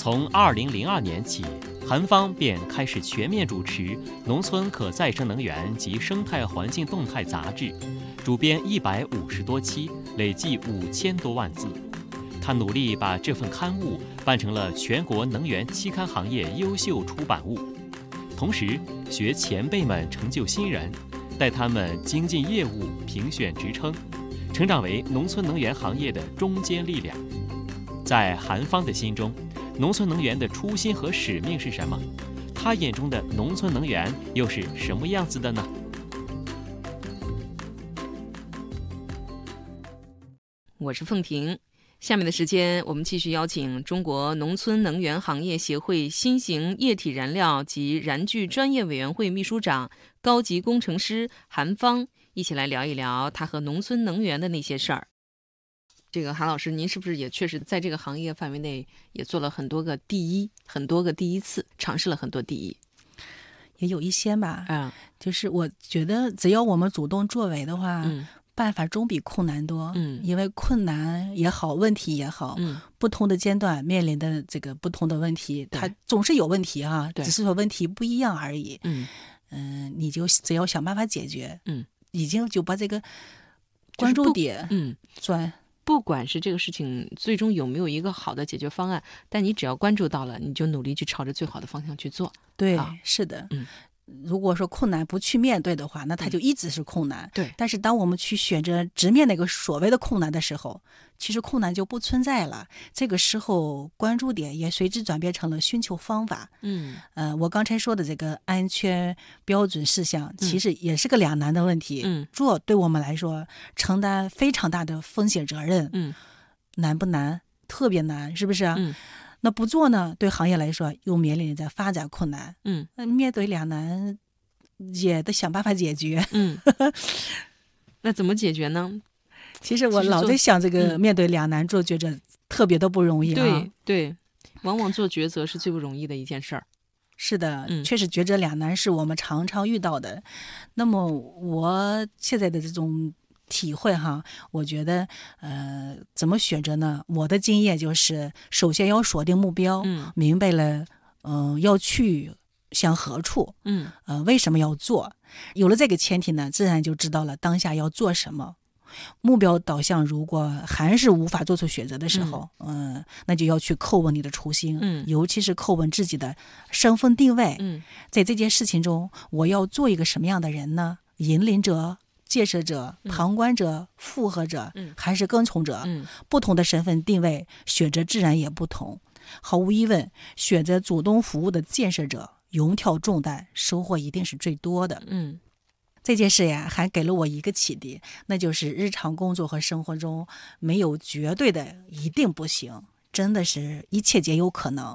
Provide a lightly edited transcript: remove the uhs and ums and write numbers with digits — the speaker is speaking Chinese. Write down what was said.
从2002年起，韩方便开始全面主持《农村可再生能源及生态环境动态》杂志，主编150多期，累计5000多万字。他努力把这份刊物办成了全国能源期刊行业优秀出版物，同时学前辈们成就新人，带他们精进业务、评选职称，成长为农村能源行业的中坚力量。在韩方的心中，农村能源的初心和使命是什么？他眼中的农村能源又是什么样子的呢？ 我是凤婷，下面的时间我们继续邀请中国农村能源行业协会新型液体燃料及燃具专业委员会秘书长、高级工程师韩方一起来聊一聊他和农村能源的那些事儿。这个韩老师，您是不是也确实在这个行业范围内也做了很多个第一次，尝试了很多第一？ 也有一些吧，就是我觉得只要我们主动作为的话，办法总比困难多。因为困难也好，问题也好，不同的阶段面临的这个不同的问题，它总是有问题啊，只是说问题不一样而已。你就只要想办法解决，已经就把这个关注点转。 不管是这个事情最终有没有一个好的解决方案，但你只要关注到了，你就努力去朝着最好的方向去做。 对，是的。如果说困难不去面对的话，那它就一直是困难。 对。 但是当我们去选择直面那个所谓的困难的时候，其实困难就不存在了。这个时候关注点也随之转变成了寻求方法。我刚才说的这个安全标准事项，其实也是个两难的问题。做对我们来说承担非常大的风险责任。难不难？特别难，是不是？那不做呢，对行业来说又面临着发展困难。面对两难也得想办法解决。 那怎么解决呢？ 其实我老在想，这个面对两难做抉择特别的不容易啊。 对，往往做抉择是最不容易的一件事儿。 是的，确实抉择两难是我们常常遇到的。那么我现在的这种体会哈，我觉得怎么选择呢？我的经验就是首先要锁定目标，明白了要去向何处，为什么要做，有了这个前提呢，自然就知道了当下要做什么。目标导向如果还是无法做出选择的时候，那就要去叩问你的初心，尤其是叩问自己的身份定位。在这件事情中，我要做一个什么样的人呢？引领者、建设者、旁观者、附和者，还是跟从者？不同的身份定位，选择自然也不同。毫无疑问，选择主动服务的建设者，勇挑重担，收获一定是最多的。这件事呀，还给了我一个启迪，那就是日常工作和生活中没有绝对的一定不行，真的是一切皆有可能。